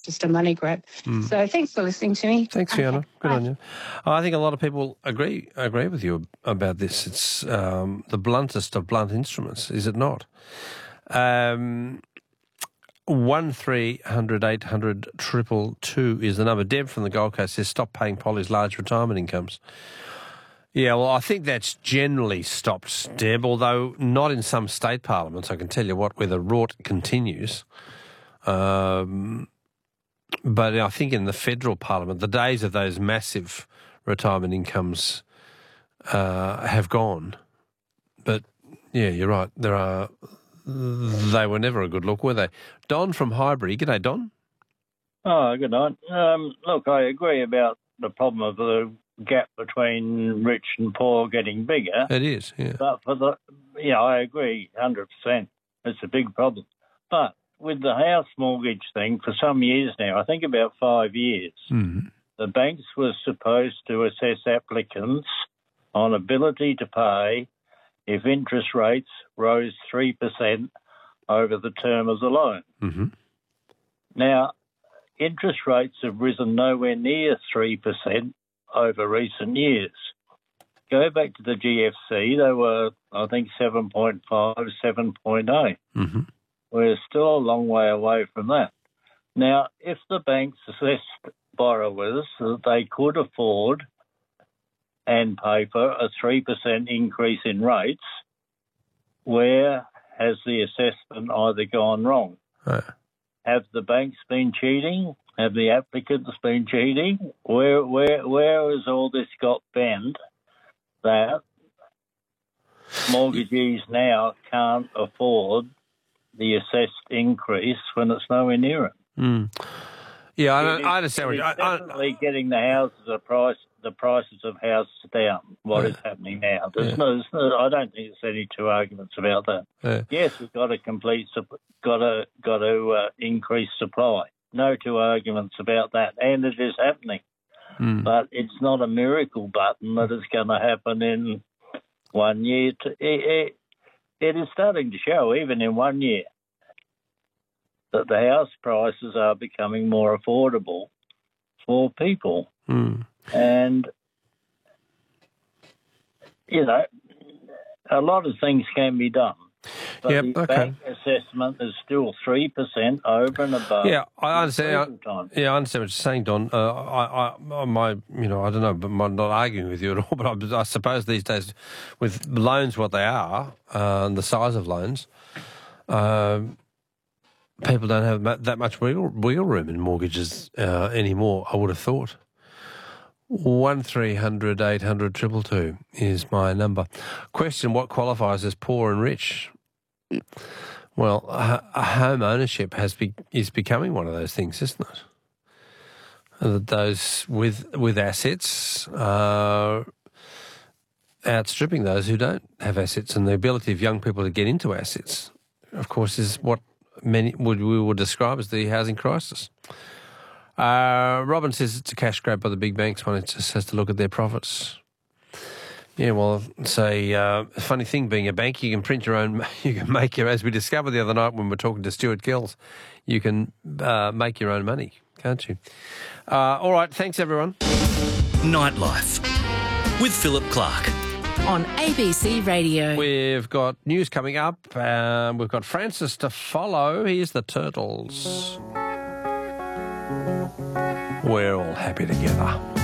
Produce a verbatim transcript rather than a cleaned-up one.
just a money grab. Mm. So thanks for listening to me. Thanks, Fiona. Okay, Good bye. on you. I think a lot of people agree agree with you about this. It's um, the bluntest of blunt instruments, is it not? Um, one three hundred eight hundred triple two is the number. Deb from the Gold Coast says, stop paying Polly's large retirement incomes. Yeah, well, I think that's generally stopped, Deb, although not in some state parliaments. I can tell you what, where the rort continues. Um, but I think in the federal parliament, the days of those massive retirement incomes uh, have gone. But, yeah, you're right. There are... They were never a good look, were they? Don from Highbury. G'day, Don. Oh, good night. Um, look, I agree about the problem of the gap between rich and poor getting bigger. It is, yeah. But for the, yeah, I agree, one hundred percent. It's a big problem. But with the house mortgage thing, for some years now, I think about five years, mm-hmm. the banks were supposed to assess applicants on ability to pay if interest rates rose three percent over the term of the loan. Mm-hmm. Now, interest rates have risen nowhere near three percent over recent years. Go back to the G F C, they were, I think, seven point five, seven point eight. Mm-hmm. We're still a long way away from that. Now, if the banks assessed borrowers that they could afford and pay for a three percent increase in rates, where has the assessment either gone wrong? Uh. Have the banks been cheating? Have the applicants been cheating? Where where where has all this got bent that mortgagees now can't afford the assessed increase when it's nowhere near it? Mm. Yeah, I, don't, is, I understand. What it's you, I, definitely I, getting the houses the price the prices of houses down. What yeah. is happening now? There's yeah. no, there's no. I don't think there's any two arguments about that. Yeah. Yes, we've got to complete. Got to got to uh, increase supply. No two arguments about that, and it is happening. Mm. But it's not a miracle button that is going to happen in one year. To, it, it, it is starting to show, even in one year, that the house prices are becoming more affordable for people. Mm. And, you know, a lot of things can be done. But yep, the okay. bank assessment is still three percent over and above. Yeah, I understand. I, time. yeah, I understand what you're saying, Don. Uh, I, I, my, you know, I don't know, but I'm not arguing with you at all. But I, I suppose these days, with loans, what they are, uh, and the size of loans, uh, people don't have that much wiggle, wiggle room in mortgages uh, anymore. I would have thought. One three hundred eight hundred triple two is my number. Question: what qualifies as poor and rich? Well, a home ownership has be, is becoming one of those things, isn't it? That those with with assets are outstripping those who don't have assets, and the ability of young people to get into assets, of course, is what many would we would describe as the housing crisis. Uh, Robin says it's a cash grab by the big banks when it just has to look at their profits. Yeah, well, it's a uh, funny thing being a bank. You can print your own, you can make your, as we discovered the other night when we were talking to Stuart Kells, you can uh, make your own money, can't you? Uh, all right, thanks everyone. Nightlife with Philip Clark. On A B C Radio. We've got news coming up. Um, we've got Francis to follow. Here's the Turtles. We're all happy together.